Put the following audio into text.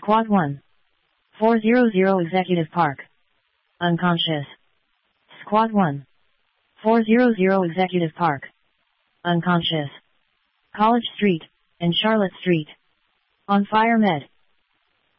Squad 1. 400 Executive Park. Unconscious. Squad 1. 400 Executive Park. Unconscious. College Street, and Charlotte Street. On fire med.